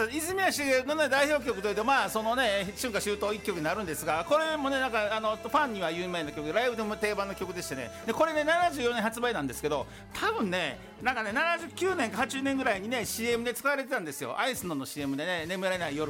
泉谷しげるの、ね、代表曲というと、まあそのね、春夏秋冬一曲になるんですが、これもね、なんかファンには有名な曲で、ライブでも定番の曲でしてね、でこれね、74年発売なんですけど、多分ね、なんかね、79年か80年ぐらいにね、CM で使われてたんですよ。アイスの CM でね、眠れない夜